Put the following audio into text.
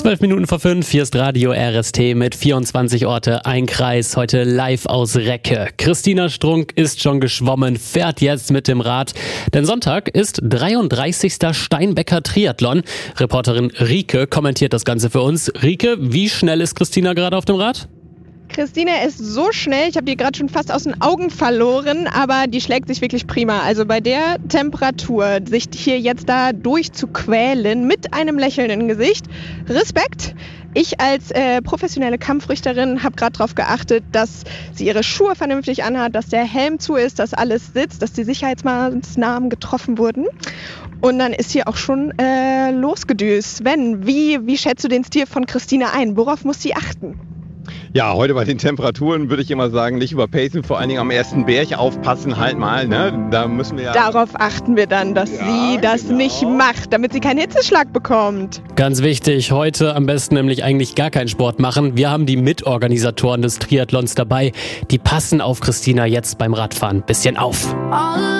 12 Minuten vor 5, hier ist Radio RST mit 24 Orte, ein Kreis, heute live aus Recke. Christina Strunk ist schon geschwommen, fährt jetzt mit dem Rad, denn Sonntag ist 33. Steinbecker Triathlon. Reporterin Rike kommentiert das Ganze für uns. Rike, wie schnell ist Christina gerade auf dem Rad? Christina ist so schnell, ich habe die gerade schon fast aus den Augen verloren, aber die schlägt sich wirklich prima. Also bei der Temperatur, sich hier jetzt da durchzuquälen mit einem Lächeln im Gesicht, Respekt. Ich als professionelle Kampfrichterin habe gerade darauf geachtet, dass sie ihre Schuhe vernünftig anhat, dass der Helm zu ist, dass alles sitzt, dass die Sicherheitsmaßnahmen getroffen wurden. Und dann ist sie auch schon losgedüst. Sven, wie schätzt du den Stil von Christina ein? Worauf muss sie achten? Ja, heute bei den Temperaturen würde ich immer sagen, nicht überpacen, vor allen Dingen am ersten Berg aufpassen, halt mal, ne? Da müssen wir ja... Darauf achten wir dann, dass sie das nicht macht, damit sie keinen Hitzeschlag bekommt. Ganz wichtig, heute am besten nämlich eigentlich gar keinen Sport machen. Wir haben die Mitorganisatoren des Triathlons dabei. Die passen auf Christina jetzt beim Radfahren ein bisschen auf.